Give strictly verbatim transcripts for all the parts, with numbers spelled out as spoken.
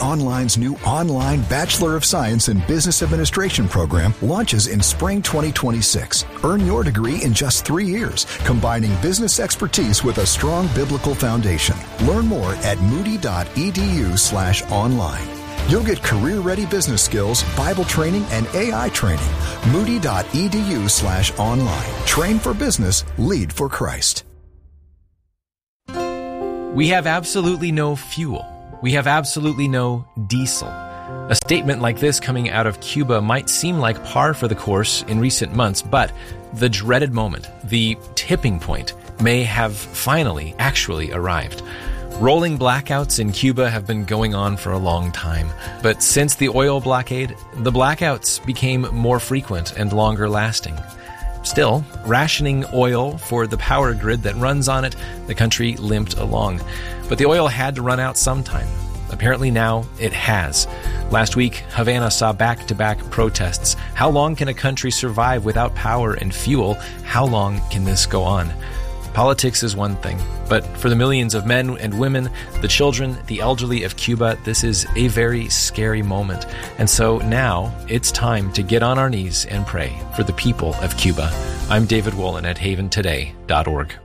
Online's new online Bachelor of Science in Business Administration program launches in spring twenty twenty-six. Earn your degree in just three years, combining business expertise with a strong biblical foundation. Learn more at moody.edu slash online. You'll get career-ready business skills, Bible training, and A I training. Moody.edu slash online. Train for business, lead for Christ. We have absolutely no fuel. We have absolutely no diesel. A statement like this coming out of Cuba might seem like par for the course in recent months, but the dreaded moment, the tipping point, may have finally actually arrived. Rolling blackouts in Cuba have been going on for a long time, but since the oil blockade, the blackouts became more frequent and longer lasting. Still, rationing oil for the power grid that runs on it, the country limped along. But the oil had to run out sometime. Apparently now it has. Last week, Havana saw back-to-back protests. How long can a country survive without power and fuel? How long can this go on? Politics is one thing, but for the millions of men and women, the children, the elderly of Cuba, this is a very scary moment. And so now it's time to get on our knees and pray for the people of Cuba. I'm David Wolin at haven today dot org.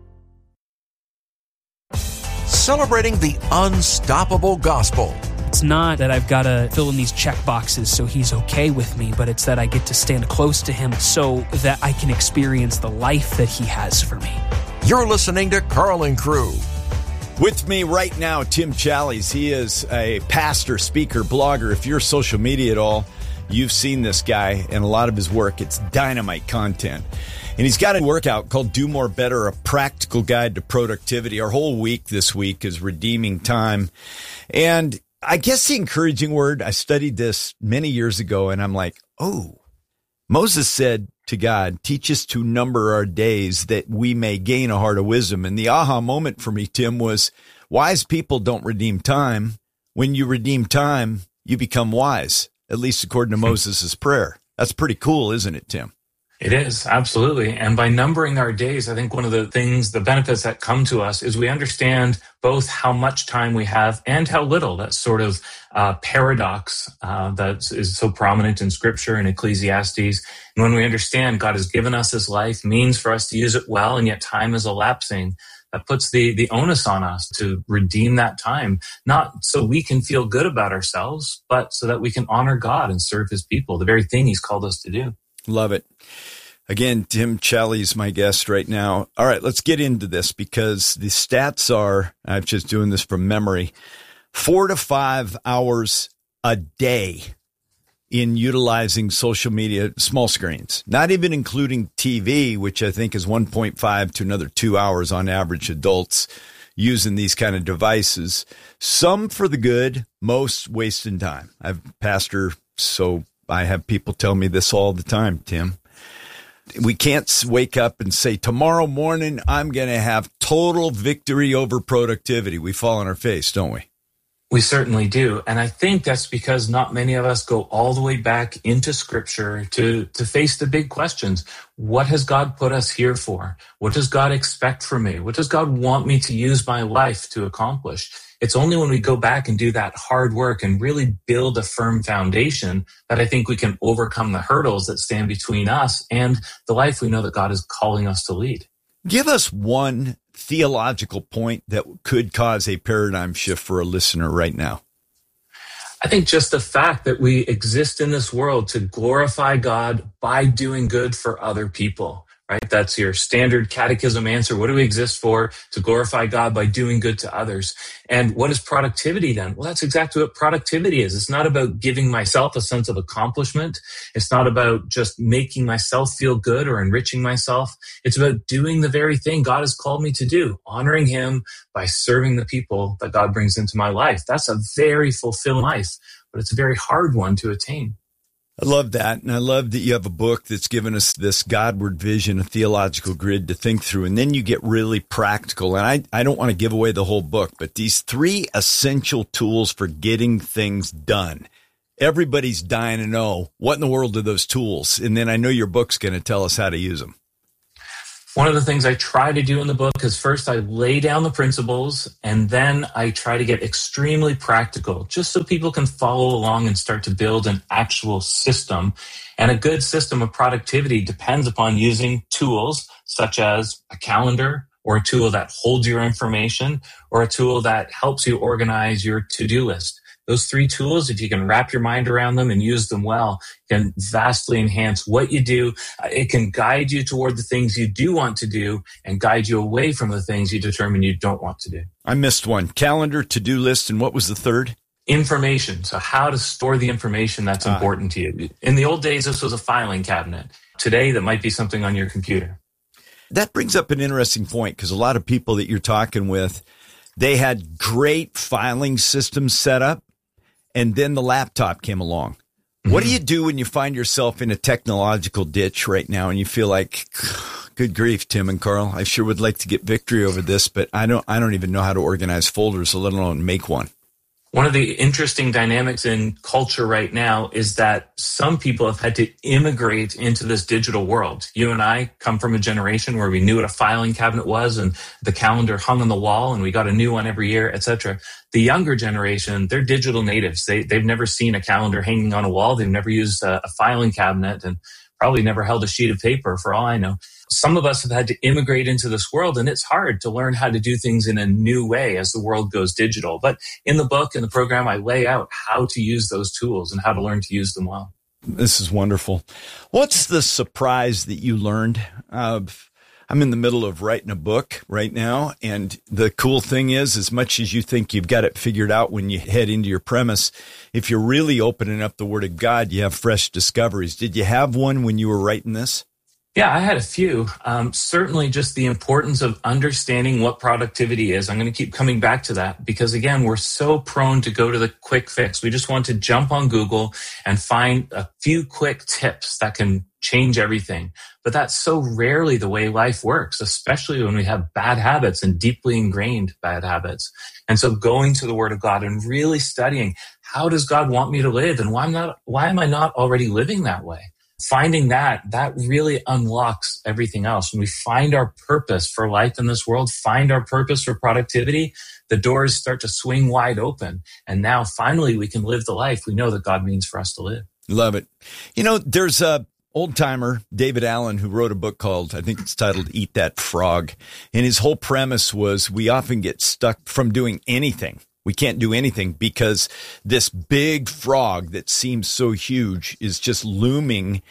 Celebrating the unstoppable gospel. It's not that I've got to fill in these check boxes so he's okay with me, but it's that I get to stand close to him so that I can experience the life that he has for me. You're listening to Carl and Crew. With me right now, Tim Challies. He is a pastor, speaker, blogger. If you're social media at all, you've seen this guy and a lot of his work. It's dynamite content. And he's got a workout called Do More Better, a practical guide to productivity. Our whole week this week is redeeming time. And I guess the encouraging word, I studied this many years ago, and I'm like, oh, Moses said to God, teach us to number our days that we may gain a heart of wisdom. And the aha moment for me, Tim, was wise people don't redeem time. When you redeem time, you become wise, at least according to Moses' prayer. That's pretty cool, isn't it, Tim? It is, absolutely. And by numbering our days, I think one of the things, the benefits that come to us is we understand both how much time we have and how little. That sort of uh, paradox uh, that is so prominent in Scripture and Ecclesiastes. And when we understand God has given us His life, means for us to use it well, and yet time is elapsing, that puts the, the onus on us to redeem that time, not so we can feel good about ourselves, but so that we can honor God and serve His people, the very thing He's called us to do. Love it. Again, Tim Challies, my guest right now. All right, let's get into this because the stats are, I'm just doing this from memory, four to five hours a day in utilizing social media, small screens, not even including T V, which I think is one point five to another two hours on average adults using these kind of devices. Some for the good, most wasting time. I've pastor, so I have people tell me this all the time, Tim. We can't wake up and say, tomorrow morning, I'm going to have total victory over productivity. We fall on our face, don't we? We certainly do. And I think that's because not many of us go all the way back into Scripture to, to face the big questions. What has God put us here for? What does God expect from me? What does God want me to use my life to accomplish? It's only when we go back and do that hard work and really build a firm foundation that I think we can overcome the hurdles that stand between us and the life we know that God is calling us to lead. Give us one theological point that could cause a paradigm shift for a listener right now. I think just the fact that we exist in this world to glorify God by doing good for other people. Right? That's your standard catechism answer. What do we exist for? To glorify God by doing good to others. And what is productivity then? Well, that's exactly what productivity is. It's not about giving myself a sense of accomplishment. It's not about just making myself feel good or enriching myself. It's about doing the very thing God has called me to do, honoring Him by serving the people that God brings into my life. That's a very fulfilling life, but it's a very hard one to attain. I love that. And I love that you have a book that's given us this Godward vision, a theological grid to think through. And then you get really practical. And I, I don't want to give away the whole book, but these three essential tools for getting things done. Everybody's dying to know what in the world are those tools. And then I know your book's going to tell us how to use them. One of the things I try to do in the book is first I lay down the principles, and then I try to get extremely practical, just so people can follow along and start to build an actual system. And a good system of productivity depends upon using tools such as a calendar, or a tool that holds your information, or a tool that helps you organize your to-do list. Those three tools, if you can wrap your mind around them and use them well, can vastly enhance what you do. It can guide you toward the things you do want to do and guide you away from the things you determine you don't want to do. I missed one. Calendar, to-do list, and what was the third? Information. So how to store the information that's ah. important to you. In the old days, this was a filing cabinet. Today, that might be something on your computer. That brings up an interesting point, because a lot of people that you're talking with, they had great filing systems set up, and then the laptop came along. Mm-hmm. What do you do when you find yourself in a technological ditch right now and you feel like, good grief, Tim and Carl, I sure would like to get victory over this, but I don't I don't even know how to organize folders, let alone make one. One of the interesting dynamics in culture right now is that some people have had to immigrate into this digital world. You and I come from a generation where we knew what a filing cabinet was and the calendar hung on the wall and we got a new one every year, et cetera. The younger generation, they're digital natives. They, they've never seen a calendar hanging on a wall. They've never used a, a filing cabinet and probably never held a sheet of paper, for all I know. Some of us have had to immigrate into this world, and it's hard to learn how to do things in a new way as the world goes digital. But in the book, in the program, I lay out how to use those tools and how to learn to use them well. This is wonderful. What's the surprise that you learned? Uh, I'm in the middle of writing a book right now, and the cool thing is, as much as you think you've got it figured out when you head into your premise, if you're really opening up the Word of God, you have fresh discoveries. Did you have one when you were writing this? Yeah, I had a few. Um, certainly just the importance of understanding what productivity is. I'm going to keep coming back to that because, again, we're so prone to go to the quick fix. We just want to jump on Google and find a few quick tips that can change everything. But that's so rarely the way life works, especially when we have bad habits and deeply ingrained bad habits. And so going to the Word of God and really studying, how does God want me to live? And why am not, why am I not already living that way? Finding that, that really unlocks everything else. When we find our purpose for life in this world, find our purpose for productivity, the doors start to swing wide open. And now finally we can live the life we know that God means for us to live. Love it. You know, there's a old timer, David Allen, who wrote a book called, I think it's titled Eat That Frog. And his whole premise was we often get stuck from doing anything. We can't do anything because this big frog that seems so huge is just looming.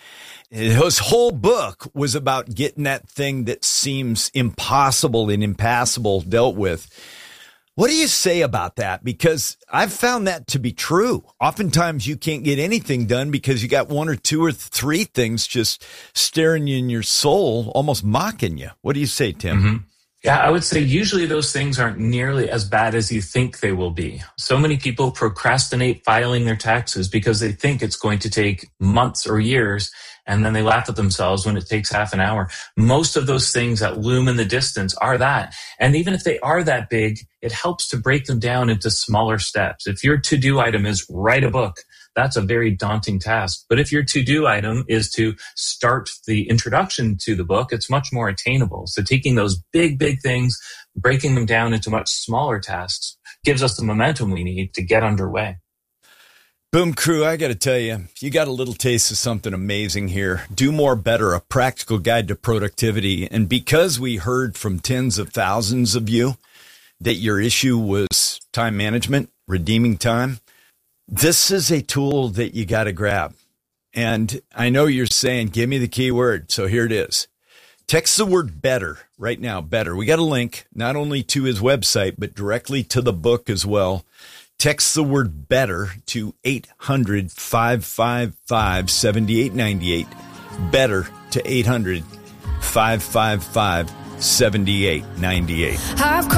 His whole book was about getting that thing that seems impossible and impassable dealt with. What do you say about that? Because I've found that to be true. Oftentimes you can't get anything done because you got one or two or three things just staring you in your soul, almost mocking you. What do you say, Tim? Mm-hmm. Yeah, I would say usually those things aren't nearly as bad as you think they will be. So many people procrastinate filing their taxes because they think it's going to take months or years, and then they laugh at themselves when it takes half an hour. Most of those things that loom in the distance are that. And even if they are that big, it helps to break them down into smaller steps. If your to-do item is write a book, that's a very daunting task. But if your to-do item is to start the introduction to the book, it's much more attainable. So taking those big, big things, breaking them down into much smaller tasks gives us the momentum we need to get underway. Boom Crew, I got to tell you, you got a little taste of something amazing here. Do More Better, a practical guide to productivity. And because we heard from tens of thousands of you that your issue was time management, redeeming time, this is a tool that you got to grab. And I know you're saying, give me the key word. So here it is. Text the word better right now. Better. We got a link not only to his website, but directly to the book as well. Text the word better to eight hundred, five five five, seven eight nine eight. Better to eight hundred, five five five, seven eight nine eight.